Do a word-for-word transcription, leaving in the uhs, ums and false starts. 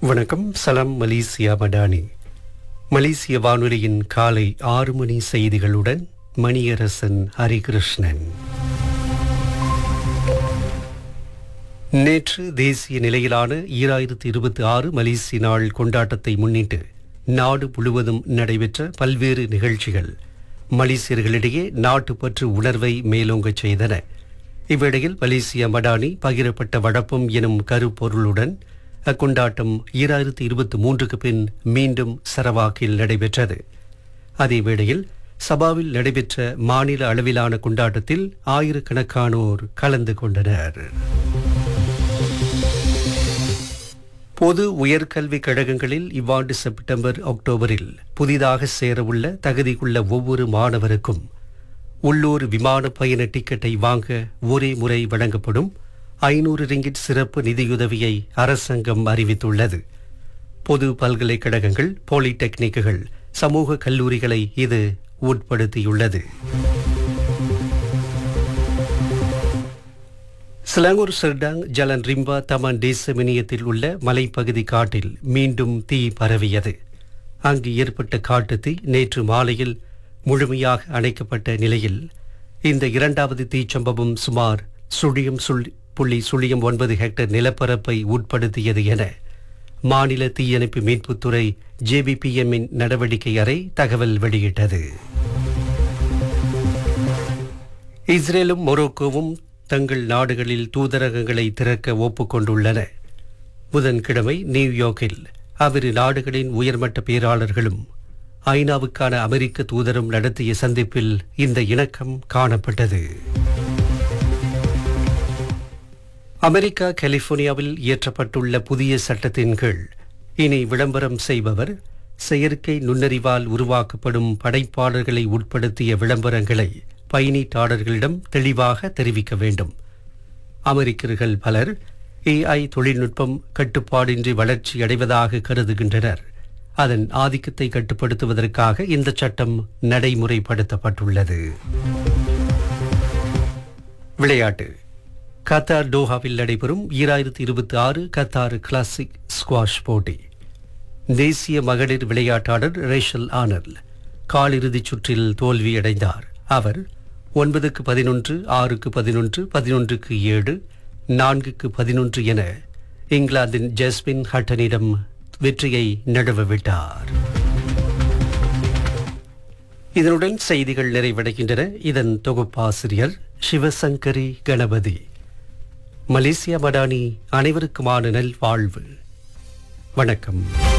வணக்கம். சலாம் மலேசியா மடானி. மலேசிய வானொலியின் காலை ஆறு மணி செய்திகளுடன் மணியரசன் ஹரிகிருஷ்ணன். நேற்று தேசிய நிலையிலான ஈராயிரத்து இருபத்தி ஆறு மலேசிய நாள் கொண்டாட்டத்தை முன்னிட்டு நாடு முழுவதும் நடைபெற்ற பல்வேறு நிகழ்ச்சிகள் மலேசியர்களிடையே நாட்டுப்பற்று உணர்வை மேலோங்கச் செய்தன. இவ்வேளையில் மலேசியா மடானி பகிரப்பட்ட வழப்பம் எனும் கருப்பொருளுடன் அக்கொண்டாட்டம் ஈராயிரத்து இருபத்தி மூன்றுக்கு பின் மீண்டும் சரவாக்கில் நடைபெற்றது. அதேவேளையில் சபாவில் நடைபெற்ற மாநில அளவிலான கொண்டாட்டத்தில் ஆயிரக்கணக்கானோர் கலந்து கொண்டனர். பொது உயர்கல்விக் கழகங்களில் இவ்வாண்டு செப்டம்பர் அக்டோபரில் புதிதாக சேரவுள்ள தகுதியுள்ள ஒவ்வொரு மாணவருக்கும் உள்ளூர் விமான பயண டிக்கெட்டை வாங்க ஒரே முறை வழங்கப்படும் ஐநூறு ரிங்கிட் சிறப்பு நிதியுதவியை அரசாங்கம் அறிவித்துள்ளது. பொது பல்கலைக்கழகங்கள், பாலிடெக்னிக்குகள், சமூக கல்லூரிகளை இது உட்படுத்தியுள்ளது. சிலாங்கூர் சர்டாங் ஜலன் ரிம்பா தமான் தேசமினியத்தில் உள்ள மலைப்பகுதி காட்டில் மீண்டும் தீ பரவியது. அங்கு ஏற்பட்ட காட்டுத்தீ நேற்று மாலையில் முழுமையாக அணைக்கப்பட்ட நிலையில் இந்த இரண்டாவது தீச்சம்பவம் சுமார் சுழியம் சுழி புள்ளி சுழியம் ஒன்பது ஹெக்டர் நிலப்பரப்பை உட்படுத்தியது என மாநில தீயணைப்பு மீட்புத்துறை ஜேபிபிஎம்மின் நடவடிக்கை அறை தகவல் வெளியிட்டது. இஸ்ரேலும் மொரோக்கோவும் தங்கள் நாடுகளில் தூதரகங்களை திறக்க ஒப்புக்கொண்டுள்ளன. புதன்கிழமை நியூயார்க்கில் அவ்விரு நாடுகளின் உயர்மட்ட பேராளர்களும் ஐநாவுக்கான அமெரிக்க தூதரும் நடத்திய சந்திப்பில் இந்த இணக்கம் காணப்பட்டது. அமெரிக்கா கலிபோர்னியாவில் இயற்றப்பட்டுள்ள புதிய சட்டத்தின் கீழ் இனி விளம்பரம் செய்பவர் செயற்கை நுண்ணறிவால் உருவாக்கப்படும் படைப்பாளர்களை உட்படுத்திய விளம்பரங்களை பயனீட்டாளர்களிடம் தெளிவாக தெரிவிக்க வேண்டும். அமெரிக்கர்கள் பலர் ஏஐ தொழில்நுட்பம் கட்டுப்பாடின்றி வளர்ச்சி அடைவதாக கருதுகின்றனர். அதன் ஆதிக்கத்தை கட்டுப்படுத்துவதற்காக இந்த சட்டம் நடைமுறைப்படுத்தப்பட்டுள்ளது. விளையாட்டு. கத்தார் டோஹாவில் நடைபெறும் ஈராயிரத்து இருபத்தி ஆறு கத்தார் கிளாசிக் ஸ்குவாஷ் போட்டி. தேசிய மகளிர் விளையாட்டாளர் ரேஷல் ஆனல் காலிறுதிச் சுற்றில் தோல்வியடைந்தார். அவர் ஒன்பதுக்கு பதினொன்று, ஆறுக்கு பதினொன்று, பதினொன்றுக்கு ஏழு, நான்குக்கு பதினொன்று என இங்கிலாந்தின் ஜஸ்மின் ஹட்டனிடம் வெற்றியை நழுவவிட்டார். இதனுடன் செய்திகள் நிறைவடைகின்றன. இதன் தொகுப்பாசிரியர் சிவசங்கரி கணபதி. மலேசியா மடானி அனைவருக்குமான நல்வாழ்வு. வணக்கம்.